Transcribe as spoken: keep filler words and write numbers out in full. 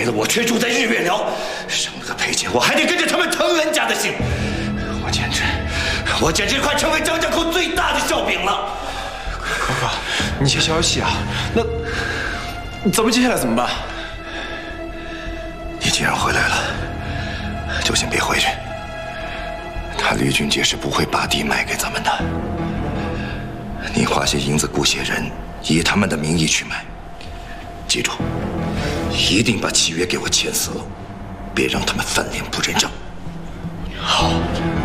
给了我却住在日月寮，生了个佩姐，我还得跟着他们藤原家的姓，我简直，我简直快成为张家口最大的笑柄了。 哥哥，你先消消气啊。那咱们接下来怎么办？ 你既然回来了，就先别回去。他吕俊杰是不会把地卖给咱们的。你花些银子雇些人，以他们的名义去买。记住，一定把契约给我签死了，别让他们翻脸不认账。 好。